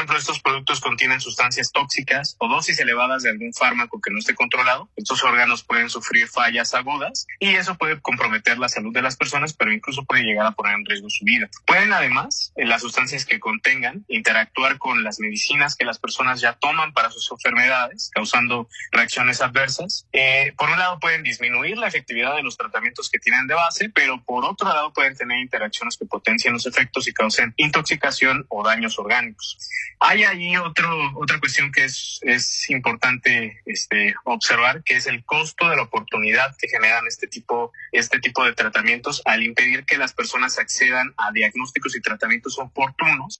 ejemplo, estos productos contienen sustancias tóxicas o dosis elevadas de algún fármaco que no esté controlado. Estos órganos pueden sufrir fallas agudas y eso puede comprometer la salud de las personas, pero incluso puede llegar a poner en riesgo su vida. Pueden además, las sustancias que contengan, interactuar con las medicinas que las personas ya toman para sus enfermedades, causando reacciones adversas. Por un lado pueden disminuir la efectividad de los tratamientos que tienen de base, pero por otro lado pueden tener interacciones que potencien los efectos y causen intoxicación o daños orgánicos. Hay ahí otra cuestión que es importante observar, que es el costo de la oportunidad que generan este tipo de tratamientos al impedir que las personas accedan a diagnósticos y tratamientos oportunos.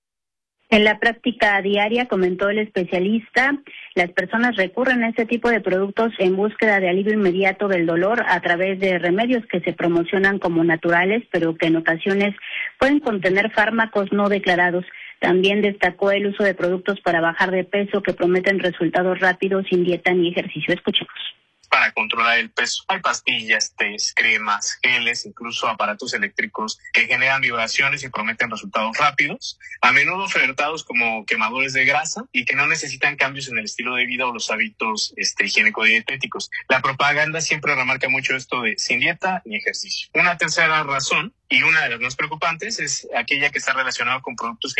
En la práctica diaria, comentó el especialista, las personas recurren a este tipo de productos en búsqueda de alivio inmediato del dolor a través de remedios que se promocionan como naturales, pero que en ocasiones pueden contener fármacos no declarados. También destacó el uso de productos para bajar de peso que prometen resultados rápidos sin dieta ni ejercicio. Escuchemos. Para controlar el peso. Hay pastillas, tés, cremas, geles, incluso aparatos eléctricos que generan vibraciones y prometen resultados rápidos, a menudo ofertados como quemadores de grasa y que no necesitan cambios en el estilo de vida o los hábitos higiénico-dietéticos. La propaganda siempre remarca mucho esto de sin dieta ni ejercicio. Una tercera razón, y una de las más preocupantes, es aquella que está relacionada con productos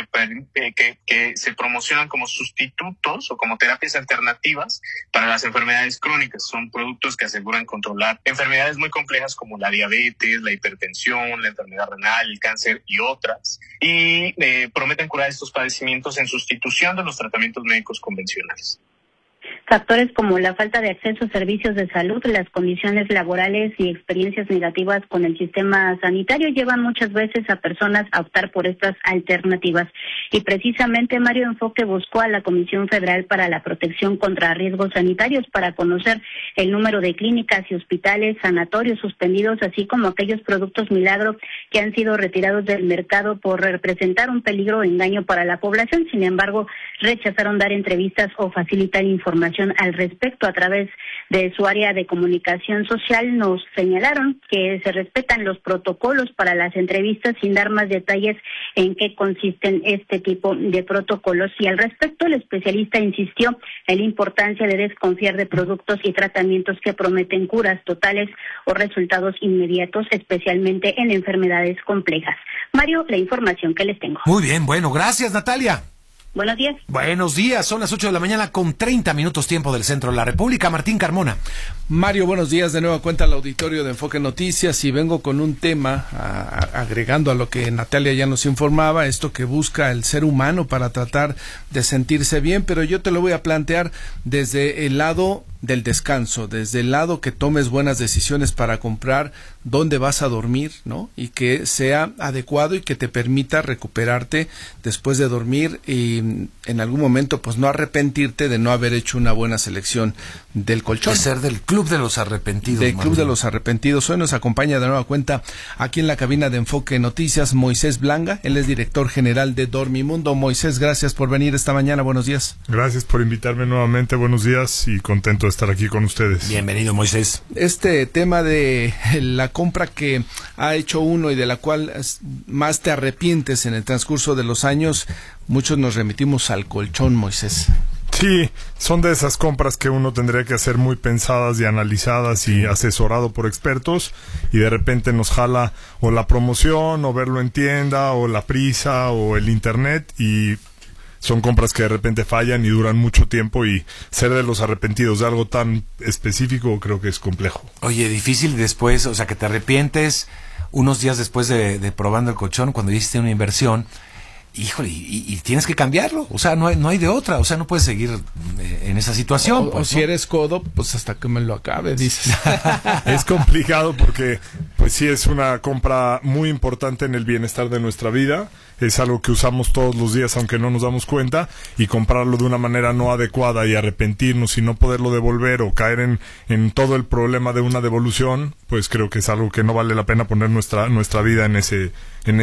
que se promocionan como sustitutos o como terapias alternativas para las enfermedades crónicas. Son productos que aseguran controlar enfermedades muy complejas como la diabetes, la hipertensión, la enfermedad renal, el cáncer y otras. Y prometen curar estos padecimientos en sustitución de los tratamientos médicos convencionales. Factores como la falta de acceso a servicios de salud, las condiciones laborales y experiencias negativas con el sistema sanitario llevan muchas veces a personas a optar por estas alternativas. Y precisamente Mario Enfoque buscó a la Comisión Federal para la Protección contra Riesgos Sanitarios para conocer el número de clínicas y hospitales, sanatorios suspendidos, así como aquellos productos milagro que han sido retirados del mercado por representar un peligro o engaño para la población. Sin embargo, rechazaron dar entrevistas o facilitar información al respecto. A través de su área de comunicación social nos señalaron que se respetan los protocolos para las entrevistas sin dar más detalles en qué consisten este tipo de protocolos. Y al respecto, el especialista insistió en la importancia de desconfiar de productos y tratamientos que prometen curas totales o resultados inmediatos, especialmente en enfermedades complejas. Mario, la información que les tengo. Muy bien, bueno, gracias, Natalia. Buenos días. Buenos días, son las 8 de la mañana con 30 minutos tiempo del centro de la República. Martín Carmona. Mario, buenos días, de nueva cuenta al auditorio de Enfoque Noticias, y vengo con un tema agregando a lo que Natalia ya nos informaba, esto que busca el ser humano para tratar de sentirse bien, pero yo te lo voy a plantear desde el lado del descanso, desde el lado que tomes buenas decisiones para comprar dónde vas a dormir, ¿no? Y que sea adecuado y que te permita recuperarte después de dormir y en algún momento pues no arrepentirte de no haber hecho una buena selección del colchón. De ser del Club de los Arrepentidos. Del Club de los Arrepentidos. Hoy nos acompaña de nueva cuenta aquí en la cabina de Enfoque Noticias Moisés Blanga. Él es director general de Dormimundo. Moisés, gracias por venir esta mañana. Buenos días. Gracias por invitarme nuevamente. Buenos días y contento de estar aquí con ustedes. Bienvenido, Moisés. Este tema de la compra que ha hecho uno y de la cual más te arrepientes en el transcurso de los años, muchos nos remitimos al colchón, Moisés. Sí, son de esas compras que uno tendría que hacer muy pensadas y analizadas y asesorado por expertos, y de repente nos jala o la promoción o verlo en tienda o la prisa o el internet, y son compras que de repente fallan y duran mucho tiempo, y ser de los arrepentidos de algo tan específico creo que es complejo. Oye, difícil después, o sea, que te arrepientes unos días después de probando el colchón cuando hiciste una inversión. Híjole, y tienes que cambiarlo, o sea, no hay de otra, o sea, no puedes seguir en esa situación. O si eres codo, pues hasta que me lo acabe, dices. Es complicado porque, pues sí, es una compra muy importante en el bienestar de nuestra vida, es algo que usamos todos los días aunque no nos damos cuenta, y comprarlo de una manera no adecuada y arrepentirnos y no poderlo devolver o caer en todo el problema de una devolución, pues creo que es algo que no vale la pena poner nuestra vida en ese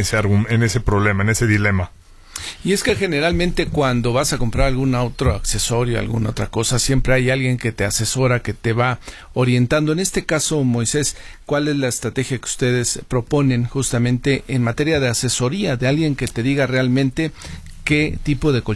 problema, en ese dilema. Y es que generalmente cuando vas a comprar algún otro accesorio, alguna otra cosa, siempre hay alguien que te asesora, que te va orientando. En este caso, Moisés, ¿cuál es la estrategia que ustedes proponen justamente en materia de asesoría, de alguien que te diga realmente qué tipo de colchón